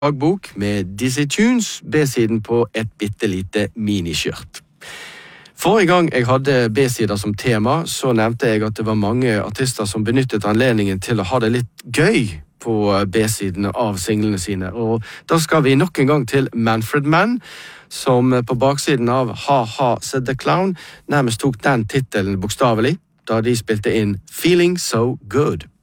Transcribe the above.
dagbok med Dizzy Tunes, B-siden på et bittelite miniskjørt. Forrige gang jeg hadde B-sider som tema, så nevnte jeg at det var mange artister som benyttet anledningen til å ha det litt gøy på B-sidene av singlene sine. Og da skal vi nok en gang til Manfred Mann, som på baksiden av Ha Ha Said the Clown nærmest tok den titelen bokstavelig, da de spilte inn Feeling So Good.